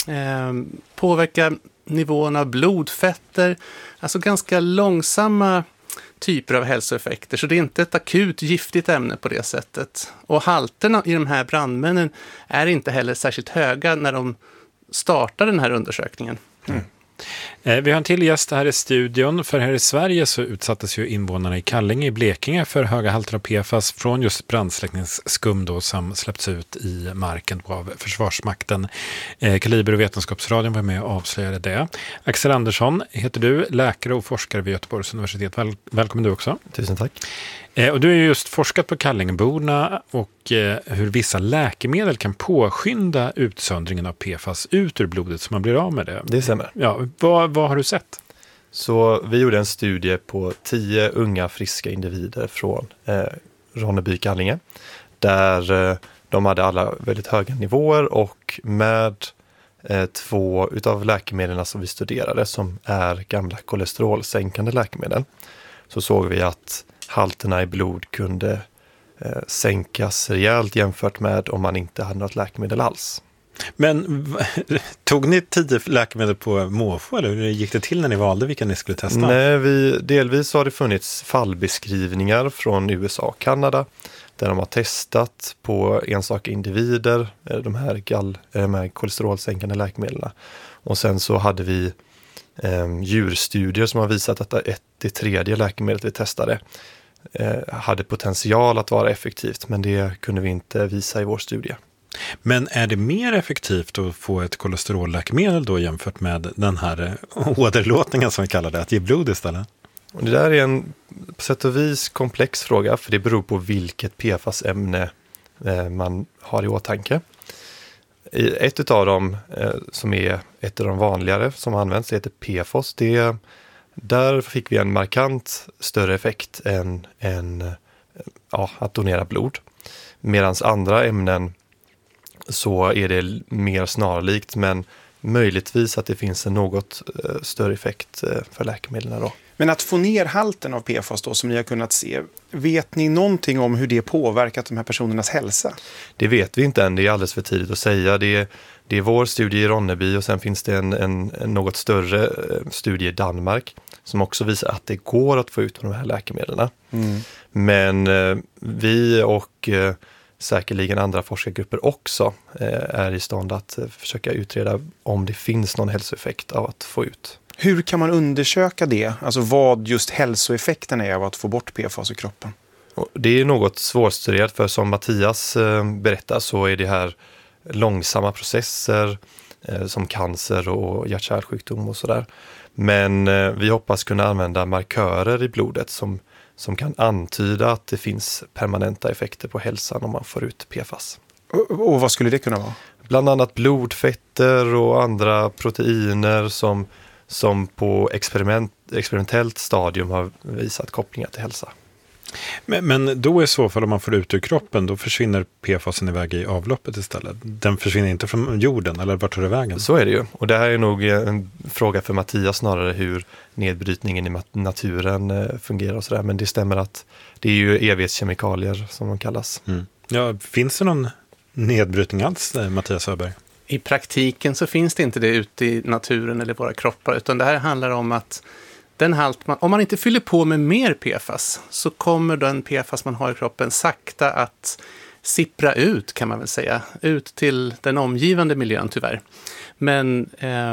påverka nivån av blodfetter, alltså ganska långsamma typer av hälsoeffekter. Så det är inte ett akut giftigt ämne på det sättet. Och halterna i de här brandmännen är inte heller särskilt höga när de startar den här undersökningen.
Mm. Vi har en till gäst här i studion, för här i Sverige så utsattes ju invånarna i Kallinge i Blekinge för höga halter av PFAS från just brandsläckningsskum då som släppts ut i marken av Försvarsmakten. Kaliber och Vetenskapsradion var med och avslöjade det. Axel Andersson heter du, läkare och forskare vid Göteborgs universitet. Välkommen du också.
Tusen tack.
Och du har ju just forskat på Kallingeborna och hur vissa läkemedel kan påskynda utsöndringen av PFAS ut ur blodet så man blir av med det.
Det stämmer.
Ja, vad har du sett?
Så vi gjorde en studie på 10 unga friska individer från Ronneby Kallinge. Där de hade alla väldigt höga nivåer och med 2 utav läkemedlen som vi studerade som är gamla kolesterolsänkande läkemedel. Så såg vi att halterna i blod kunde sänkas rejält jämfört med om man inte hade något läkemedel alls.
Men tog ni 10 läkemedel på måfå eller hur gick det till när ni valde vilka ni skulle testa?
Nej, delvis har det funnits fallbeskrivningar från USA och Kanada där de har testat på enstaka individer de här kolesterolsänkande läkemedlen. Och sen så hade vi djurstudier som har visat att det 3:e läkemedlet vi testade hade potential att vara effektivt, men det kunde vi inte visa i vår studie.
Men är det mer effektivt att få ett kolesterolläkemedel då jämfört med den här åderlåtningen som vi kallar det, att ge blod istället?
Och det där är en på sätt och vis komplex fråga, för det beror på vilket PFAS-ämne man har i åtanke. Ett av dem som är ett av de vanligare som används heter PFOS. Där fick vi en markant större effekt än att donera blod. Medan andra ämnen så är det mer snarlikt, men möjligtvis att det finns en något större effekt för läkemedlen då.
Men att få ner halten av PFAS då, som ni har kunnat se, vet ni någonting om hur det påverkat de här personernas hälsa?
Det vet vi inte än, det är alldeles för tidigt att säga. Det är vår studie i Ronneby och sen finns det en något större studie i Danmark som också visar att det går att få ut de här läkemedlen. Mm. Men vi och säkerligen andra forskargrupper också är i stånd att försöka utreda om det finns någon hälsoeffekt av att få ut.
Hur kan man undersöka det? Alltså vad just hälsoeffekten är av att få bort PFAS i kroppen?
Det är något svårstuderat, för som Mattias berättar så är det här långsamma processer som cancer och hjärt-kärlsjukdom och sådär. Men vi hoppas kunna använda markörer i blodet som kan antyda att det finns permanenta effekter på hälsan om man får ut PFAS.
Och vad skulle det kunna vara?
Bland annat blodfetter och andra proteiner som på experimentellt stadium har visat kopplingar till hälsa.
Men då i så fall om man får ut ur kroppen, då försvinner PFASen iväg i avloppet istället. Den försvinner inte från jorden, eller vart tar det vägen?
Så är det ju. Och det här är nog en fråga för Mattias snarare, hur nedbrytningen i naturen fungerar och sådär. Men det stämmer att det är ju evighetskemikalier som de kallas.
Mm. Ja, finns det någon nedbrytning alls, Mattias Öberg?
I praktiken så finns det inte det ute i naturen eller våra kroppar, utan det här handlar om att om man inte fyller på med mer PFAS så kommer den PFAS man har i kroppen sakta att sippra ut, kan man väl säga, ut till den omgivande miljön tyvärr. Men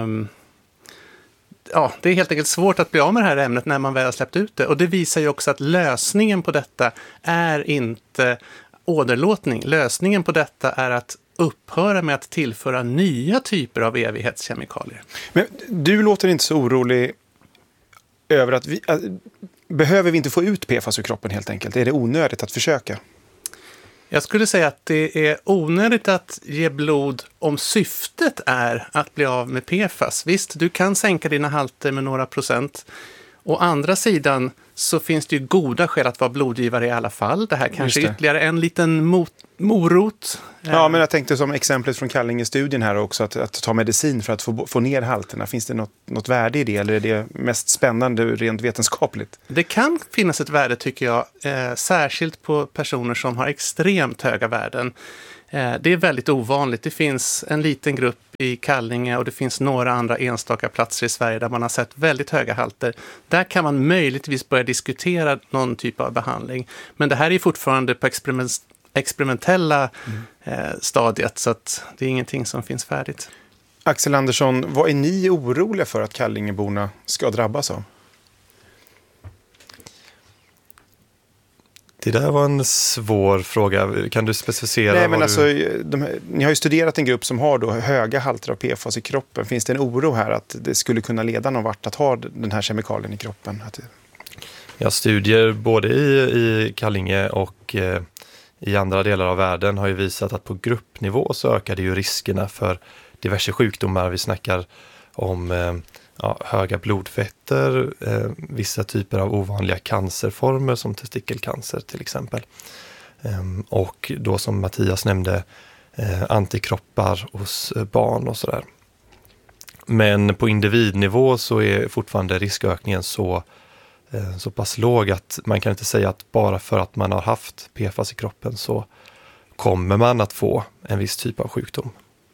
det är helt enkelt svårt att bli av med det här ämnet när man väl har släppt ut det. Och det visar ju också att lösningen på detta är inte åderlåtning. Lösningen på detta är att upphöra med att tillföra nya typer av evighetskemikalier.
Men du låter inte så orolig över att behöver vi inte få ut PFAS ur kroppen helt enkelt? Är det onödigt att försöka?
Jag skulle säga att det är onödigt att ge blod om syftet är att bli av med PFAS. Visst, du kan sänka dina halter med några procent. Å andra sidan så finns det ju goda skäl att vara blodgivare i alla fall. Det här kanske är ytterligare en liten morot.
Ja, men jag tänkte som exemplet från Kallinge-studien här också, att ta medicin för att få ner halterna. Finns det något värde i det, eller är det mest spännande rent vetenskapligt?
Det kan finnas ett värde, tycker jag, särskilt på personer som har extremt höga värden. Det är väldigt ovanligt. Det finns en liten grupp i Kallinge och det finns några andra enstaka platser i Sverige där man har sett väldigt höga halter. Där kan man möjligtvis börja diskutera någon typ av behandling. Men det här är fortfarande på experimentella stadiet, så att det är ingenting som finns färdigt.
Axel Andersson, vad är ni oroliga för att Kallingeborna ska drabbas av?
Det där var en svår fråga. Kan du specificera?
Nej, men alltså, ni har ju studerat en grupp som har då höga halter av PFAS i kroppen. Finns det en oro här att det skulle kunna leda någon vart att ha den här kemikalien i kroppen?
Ja, studier både i Kallinge och i andra delar av världen har ju visat att på gruppnivå så ökar det ju riskerna för diverse sjukdomar. Vi snackar om höga blodfetter, vissa typer av ovanliga cancerformer som testikelcancer till exempel. Och då som Mattias nämnde, antikroppar hos barn och sådär. Men på individnivå så är fortfarande riskökningen så pass låg att man kan inte säga att bara för att man har haft PFAS i kroppen så kommer man att få en viss typ av sjukdom.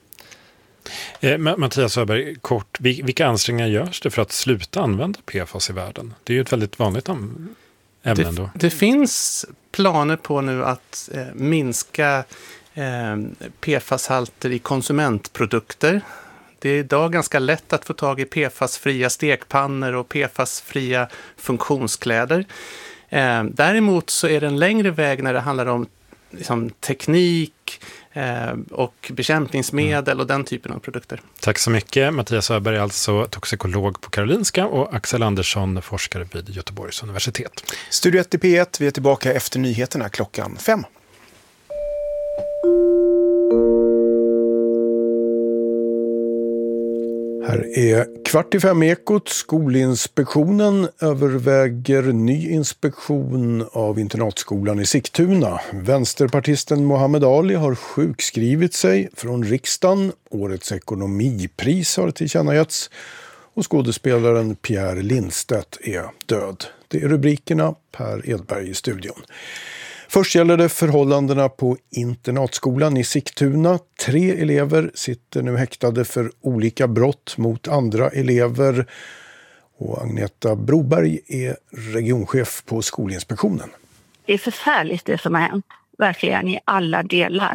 Mattias Öberg, kort, vilka ansträngningar görs det för att sluta använda PFAS i världen? Det är ju ett väldigt vanligt ämne ändå.
Det finns planer på nu att minska PFAS-halter i konsumentprodukter. Det är idag ganska lätt att få tag i PFAS-fria stekpannor och PFAS-fria funktionskläder. Däremot så är det en längre väg när det handlar om liksom, teknik och bekämpningsmedel och den typen av produkter.
Tack så mycket. Mattias Öberg är alltså toxikolog på Karolinska och Axel Andersson, forskare vid Göteborgs universitet.
Studio 1 i P1, vi är tillbaka efter nyheterna 5:00.
Här är 4:45-ekot. Skolinspektionen överväger ny inspektion av internatskolan i Sigtuna. Vänsterpartisten Mohammed Ali har sjukskrivit sig från riksdagen. Årets ekonomipris har tillkännagetts. Och skådespelaren Pierre Lindstedt är död. Det är rubrikerna. Per Edberg i studion. Först gäller det förhållandena på internatskolan i Sigtuna. 3 elever sitter nu häktade för olika brott mot andra elever. Och Agneta Broberg är regionchef på Skolinspektionen.
Det är förfärligt det som har hänt, verkligen i alla delar.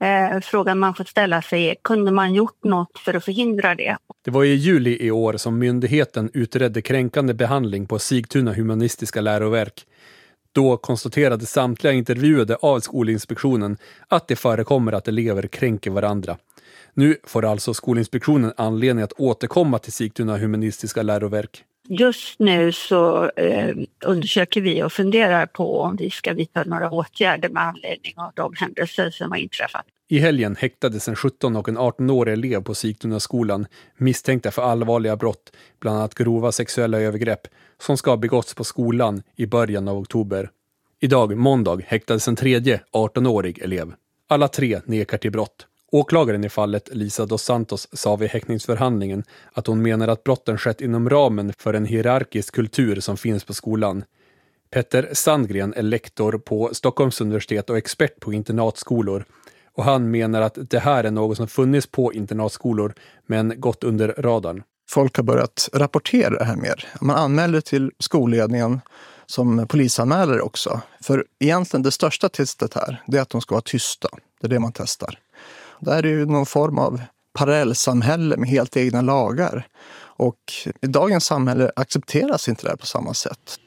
Frågan man får ställa sig är, kunde man gjort något för att förhindra det?
Det var i juli i år som myndigheten utredde kränkande behandling på Sigtuna humanistiska läroverk. Då konstaterade samtliga intervjuade av Skolinspektionen att det förekommer att elever kränker varandra. Nu får alltså Skolinspektionen anledning att återkomma till Sigtuna humanistiska läroverk.
Just nu så undersöker vi och funderar på om vi ska vidta några åtgärder med anledning av de händelser som har inträffat.
I helgen häktades en 17- och en 18-årig elev på Sigtuna skolan misstänkta för allvarliga brott, bland annat grova sexuella övergrepp, som ska ha begåtts på skolan i början av oktober. Idag, måndag, häktades en tredje 18-årig elev. Alla 3 nekar till brott. Åklagaren i fallet, Lisa dos Santos, sa vid häktningsförhandlingen att hon menar att brotten skett inom ramen för en hierarkisk kultur som finns på skolan. Petter Sandgren är lektor på Stockholms universitet och expert på internatskolor. Och han menar att det här är något som funnits på internatskolor men gått under radarn.
Folk har börjat rapportera det här mer. Man anmäler till skolledningen som polisanmäler också. För egentligen det största testet här, det är att de ska vara tysta. Det är det man testar. Det är ju någon form av parallellsamhälle med helt egna lagar. Och i dagens samhälle accepteras inte det här på samma sätt.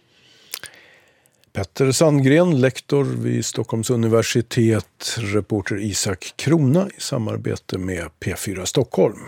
Petter Sandgren, lektor vid Stockholms universitet, reporter Isak Krona i samarbete med P4 Stockholm.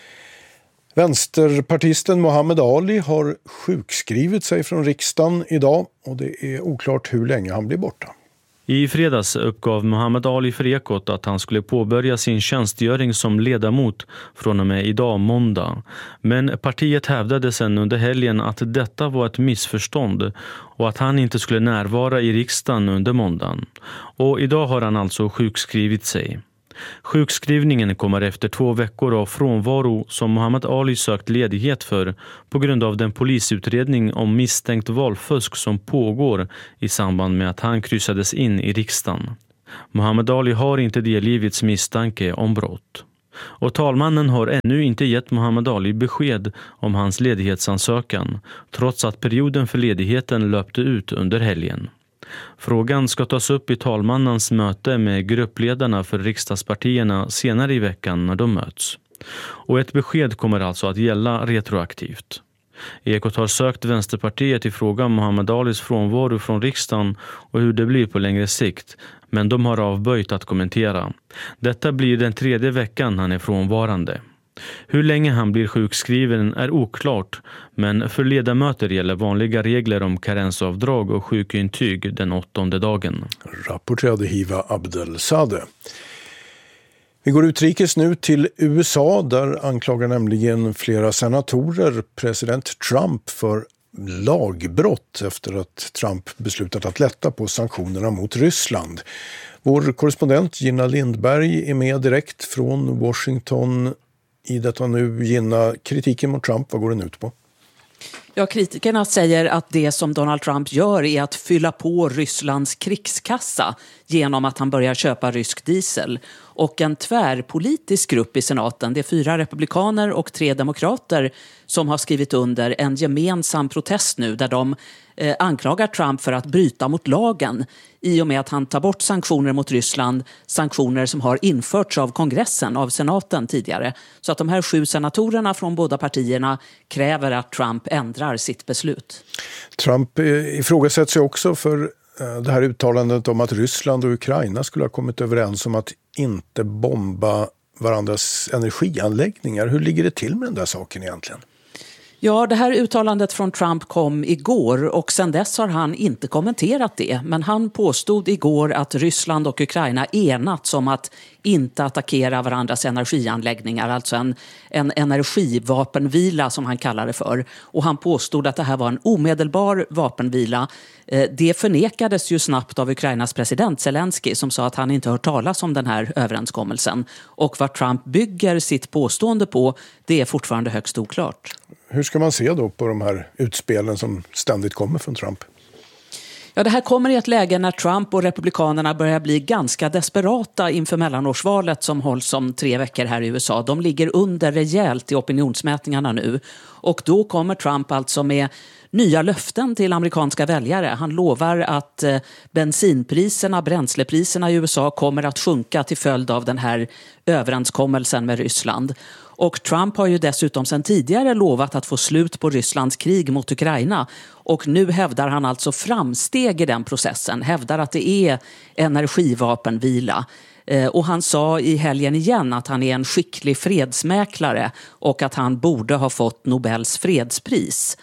Vänsterpartisten Mohammed Ali har sjukskrivit sig från riksdagen idag och det är oklart hur länge han blir borta.
I fredags uppgav Muhammad Ali för Ekot att han skulle påbörja sin tjänstgöring som ledamot från och med idag måndag. Men partiet hävdade sedan under helgen att detta var ett missförstånd och att han inte skulle närvara i riksdagen under måndagen. Och idag har han alltså sjukskrivit sig. Sjukskrivningen kommer efter 2 veckor av frånvaro som Muhammad Ali sökt ledighet för på grund av den polisutredning om misstänkt valfusk som pågår i samband med att han kryssades in i riksdagen. Muhammad Ali har inte delgivits misstanke om brott. Och talmannen har ännu inte gett Muhammad Ali besked om hans ledighetsansökan, trots att perioden för ledigheten löpte ut under helgen. Frågan ska tas upp i talmannens möte med gruppledarna för riksdagspartierna senare i veckan när de möts. Och ett besked kommer alltså att gälla retroaktivt. Ekot har sökt Vänsterpartiet i fråga om Muhammad Alis frånvaro från riksdagen och hur det blir på längre sikt, men de har avböjt att kommentera. Detta blir den 3:e veckan han är frånvarande. Hur länge han blir sjukskriven är oklart, men för ledamöter gäller vanliga regler om karensavdrag och sjukintyg den 8:e dagen.
Rapporterade Hiva Abdelsade. Vi går utrikes nu till USA, där anklagar nämligen flera senatorer president Trump för lagbrott efter att Trump beslutat att lätta på sanktionerna mot Ryssland. Vår korrespondent Gina Lindberg är med direkt från Washington i detta nu. Gina, kritiken mot Trump, vad går den ut på?
Ja, kritikerna säger att det som Donald Trump gör är att fylla på Rysslands krigskassa genom att han börjar köpa rysk diesel. Och en tvärpolitisk grupp i senaten, det är 4 republikaner och 3 demokrater som har skrivit under en gemensam protest nu där de anklagar Trump för att bryta mot lagen i och med att han tar bort sanktioner mot Ryssland, sanktioner som har införts av kongressen, av senaten tidigare. Så att de här 7 senatorerna från båda partierna kräver att Trump ändrar sitt beslut.
Trump ifrågasätts ju också för det här uttalandet om att Ryssland och Ukraina skulle ha kommit överens om att inte bomba varandras energianläggningar. Hur ligger det till med den där saken egentligen?
Ja, det här uttalandet från Trump kom igår och sedan dess har han inte kommenterat det. Men han påstod igår att Ryssland och Ukraina enats om att inte attackera varandras energianläggningar, alltså en energivapenvila som han kallar det för. Och han påstod att det här var en omedelbar vapenvila. Det förnekades ju snabbt av Ukrainas president Zelensky som sa att han inte hört talas om den här överenskommelsen. Och vad Trump bygger sitt påstående på, det är fortfarande högst oklart.
Hur ska man se då på de här utspelen som ständigt kommer från Trump?
Ja, det här kommer i ett läge när Trump och republikanerna börjar bli ganska desperata inför mellanårsvalet som hålls om 3 veckor här i USA. De ligger under rejält i opinionsmätningarna nu. Och då kommer Trump alltså med nya löften till amerikanska väljare. Han lovar att bränslepriserna i USA kommer att sjunka till följd av den här överenskommelsen med Ryssland. Och Trump har ju dessutom sedan tidigare lovat att få slut på Rysslands krig mot Ukraina. Och nu hävdar han alltså framsteg i den processen. Hävdar att det är energivapenvila. Och han sa i helgen igen att han är en skicklig fredsmäklare och att han borde ha fått Nobels fredspris.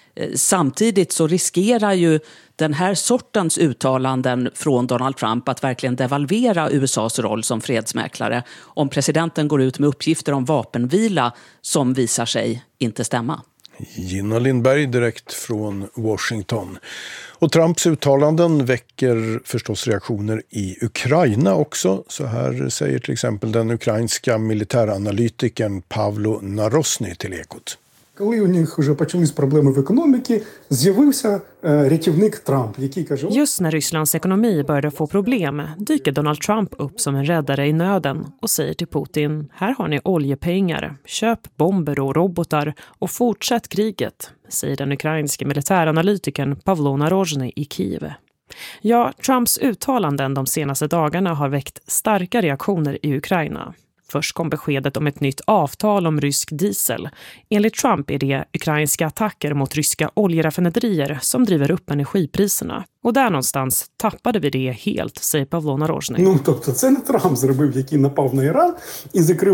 Samtidigt så riskerar ju den här sortens uttalanden från Donald Trump att verkligen devalvera USAs roll som fredsmäklare om presidenten går ut med uppgifter om vapenvila som visar sig inte stämma.
Gina Lindberg direkt från Washington. Och Trumps uttalanden väcker förstås reaktioner i Ukraina också. Så här säger till exempel den ukrainska militäranalytikern Pavlo Narosny till Ekot.
Коли у них вже почались проблеми в економіці, з'явився рятівник Трамп, який каже...
Just när Rysslands ekonomi började få problem dyker Donald Trump upp som en räddare i nöden och säger till Putin: här har ni oljepengar, köp bomber och robotar och fortsätt kriget, säger den ukrainske militäranalytikern Pavlo Narosny i Kiev. Ja, Trumps uttalanden de senaste dagarna har väckt starka reaktioner i Ukraina. Först kom beskedet om ett nytt avtal om rysk diesel. Enligt Trump är det ukrainska attacker mot ryska oljeraffinaderier som driver upp energipriserna. Och där någonstans tappade vi det helt, säger Pavlo Narosny.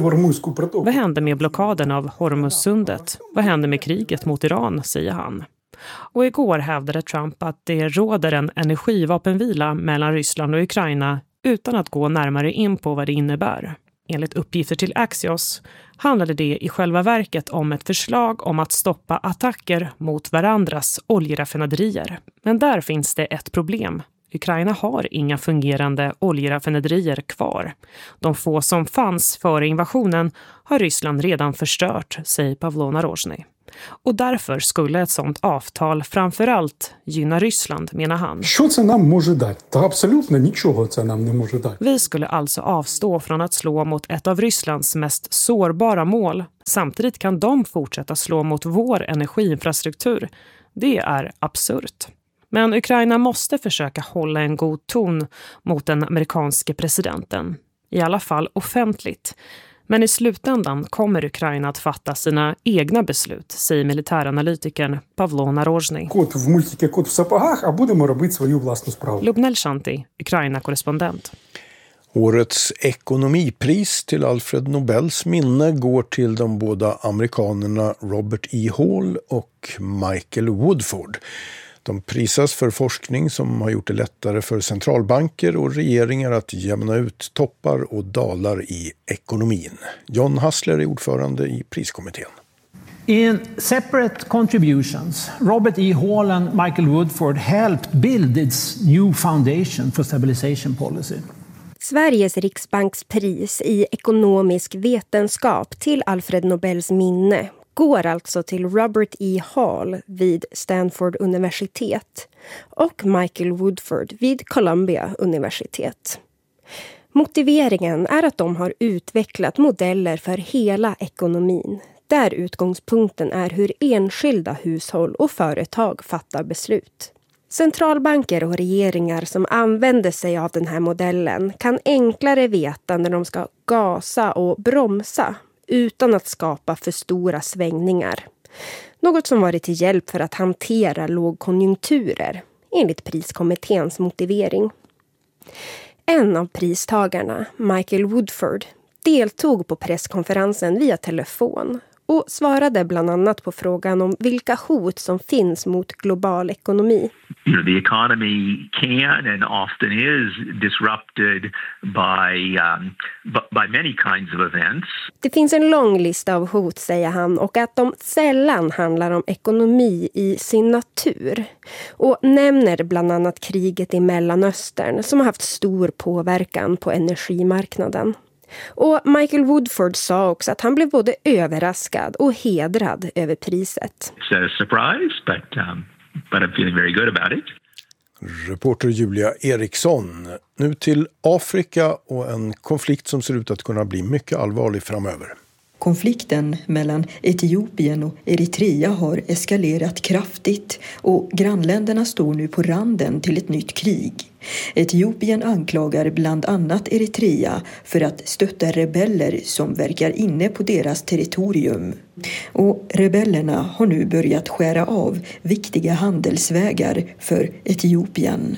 Vad hände med blockaden av Hormuzsundet? Vad hände med kriget mot Iran, säger han. Och igår hävdade Trump att det råder en energivapenvila mellan Ryssland och Ukraina utan att gå närmare in på vad det innebär. Enligt uppgifter till Axios handlade det i själva verket om ett förslag om att stoppa attacker mot varandras oljeraffinaderier. Men där finns det ett problem. Ukraina har inga fungerande oljeraffinaderier kvar. De få som fanns före invasionen har Ryssland redan förstört, säger Pavlo Narozhny. Och därför skulle ett sådant avtal framförallt gynna Ryssland, menar han. Vi skulle alltså avstå från att slå mot ett av Rysslands mest sårbara mål. Samtidigt kan de fortsätta slå mot vår energiinfrastruktur. Det är absurt. Men Ukraina måste försöka hålla en god ton mot den amerikanske presidenten. I alla fall offentligt. Men i slutändan kommer Ukraina att fatta sina egna beslut, säger militäranalytikern Pavlo Narozhny. Lubnel Shanti, Ukraina-korrespondent.
Årets ekonomipris till Alfred Nobels minne går till de båda amerikanerna Robert E. Hall och Michael Woodford. De prisas för forskning som har gjort det lättare för centralbanker och regeringar att jämna ut toppar och dalar i ekonomin. John Hassler är ordförande i priskommittén.
In separate contributions, Robert E. Hall and Michael Woodford helped build its new foundation for stabilization policy.
Sveriges riksbankspris i ekonomisk vetenskap till Alfred Nobels minne går alltså till Robert E. Hall vid Stanford universitet och Michael Woodford vid Columbia universitet. Motiveringen är att de har utvecklat modeller för hela ekonomin, där utgångspunkten är hur enskilda hushåll och företag fattar beslut. Centralbanker och regeringar som använder sig av den här modellen kan enklare veta när de ska gasa och bromsa utan att skapa för stora svängningar. Något som varit till hjälp för att hantera lågkonjunkturer, enligt priskommitténs motivering. En av pristagarna, Michael Woodford, deltog på presskonferensen via telefon och svarade bland annat på frågan om vilka hot som finns mot global ekonomi.
The economy can and often is disrupted by many kinds of events.
Det finns en lång lista av hot, säger han, och att de sällan handlar om ekonomi i sin natur. Och nämner bland annat kriget i Mellanöstern som har haft stor påverkan på energimarknaden. Och Michael Woodford sa också att han blev både överraskad och hedrad över priset.
It's a surprise, but I'm feeling very good about it.
Reporter Julia Eriksson. Nu till Afrika och en konflikt som ser ut att kunna bli mycket allvarlig framöver.
Konflikten mellan Etiopien och Eritrea har eskalerat kraftigt och grannländerna står nu på randen till ett nytt krig. Etiopien anklagar bland annat Eritrea för att stötta rebeller som verkar inne på deras territorium. Och rebellerna har nu börjat skära av viktiga handelsvägar för Etiopien.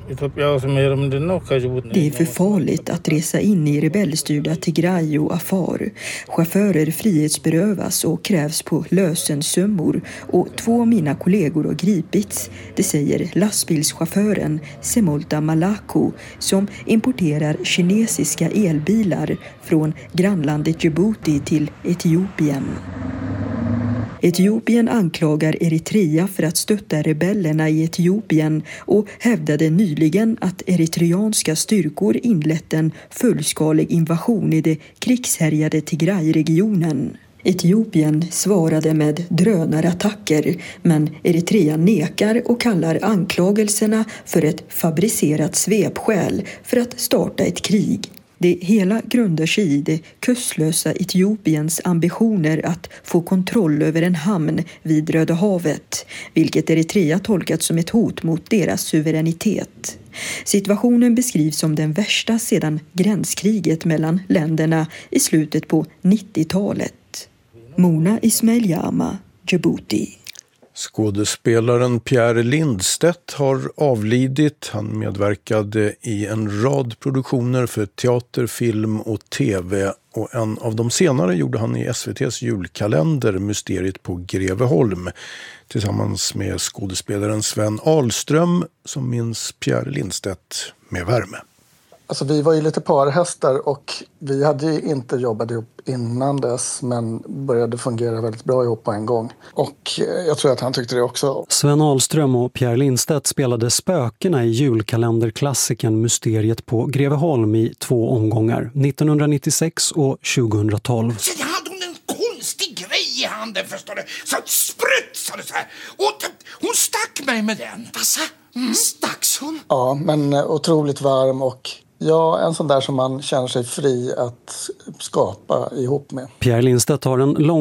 Det är för farligt att resa in i rebellstyrda Tigray och Afar. Chaufförer frihetsberövas och krävs på lösensummor och 2 av mina kollegor har gripits. Det säger lastbilschauffören Semolta Malako som importerar kinesiska elbilar från grannlandet Djibouti till Etiopien. Etiopien anklagar Eritrea för att stötta rebellerna i Etiopien och hävdade nyligen att eritreanska styrkor inlett en fullskalig invasion i det krigshärjade Tigray-regionen. Etiopien svarade med drönarattacker, men Eritrea nekar och kallar anklagelserna för ett fabricerat svepskäl för att starta ett krig. Det hela grundar sig i det kustlösa Etiopiens ambitioner att få kontroll över en hamn vid Röda havet, vilket Eritrea tolkat som ett hot mot deras suveränitet. Situationen beskrivs som den värsta sedan gränskriget mellan länderna i slutet på 90-talet. Mona Ismail-Jama, Djibouti.
Skådespelaren Pierre Lindstedt har avlidit. Han medverkade i en rad produktioner för teater, film och tv och en av de senare gjorde han i SVT:s julkalender Mysteriet på Greveholm tillsammans med skådespelaren Sven Ahlström som minns Pierre Lindstedt med värme.
Alltså vi var ju lite parhästar och vi hade ju inte jobbat ihop innan dess men började fungera väldigt bra ihop på en gång. Och jag tror att han tyckte det också.
Sven Ahlström och Pierre Lindstedt spelade spökena i julkalenderklassiken Mysteriet på Greveholm i 2 omgångar, 1996 och 2012.
Så jag hade hon en konstig grej i handen, förstår du? Så sprutsade så här. Och hon stack mig med den. Passa. Stacks hon?
Ja, men otroligt varm och en sån där som man känner sig fri att skapa ihop med.
Pierre Lindstedt har en lång